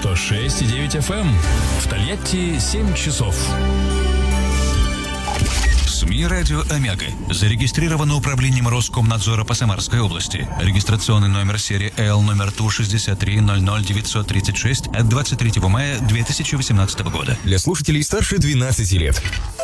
106,9 FM. В Тольятти 7 часов. СМИ «Радио Омега» зарегистрировано управлением Роскомнадзора по Самарской области. Регистрационный номер серии Л номер ТУ 6300936 от 23 мая 2018 года. Для слушателей старше 12 лет.